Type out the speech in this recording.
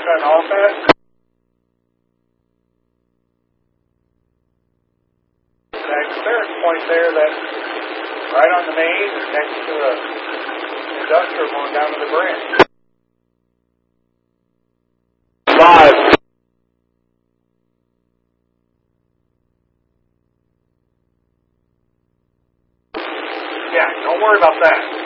cutting off at? That clearance point there, that's right on the main next to the industrial going down to the branch. 5. Yeah, don't worry about that.